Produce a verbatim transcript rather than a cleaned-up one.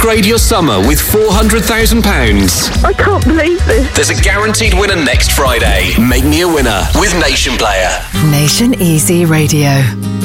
Upgrade your summer with four hundred thousand pounds. I can't believe this. There's a guaranteed winner next Friday. Make me a winner with Nation Player. Nation Easy Radio.